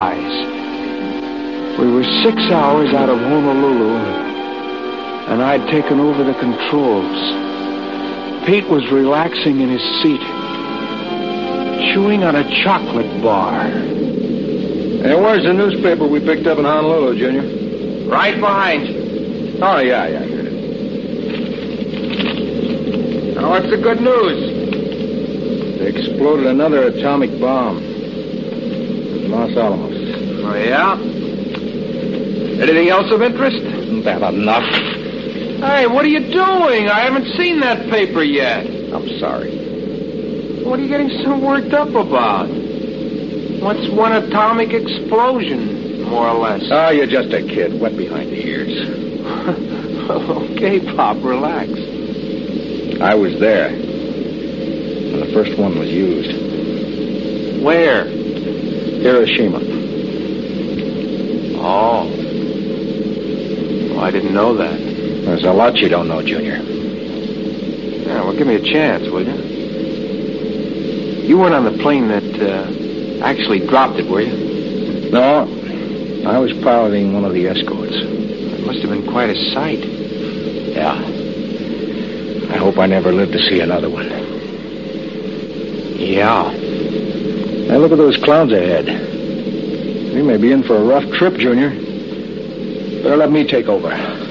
We were 6 hours out of Honolulu, and I'd taken over the controls. Pete was relaxing in his seat, chewing on a chocolate bar. Hey, where's the newspaper we picked up in Honolulu, Junior? Right behind you. Oh, yeah, here it is. Now, what's the good news? They exploded another atomic bomb in Los Alamos. Oh, yeah? Anything else of interest? Isn't that enough? Hey, what are you doing? I haven't seen that paper yet. I'm sorry. What are you getting so worked up about? What's one atomic explosion, more or less? Oh, you're just a kid, wet behind the ears. Okay, Pop, relax. I was there when the first one was used. Where? Hiroshima. Oh. Well, I didn't know that. There's a lot you don't know, Junior. Yeah, well, give me a chance, will you? You weren't on the plane that actually dropped it, were you? No, I was piloting one of the escorts. It must have been quite a sight. Yeah. I hope I never live to see another one. Yeah. Hey, look at those clouds ahead. We may be in for a rough trip, Junior. Better let me take over.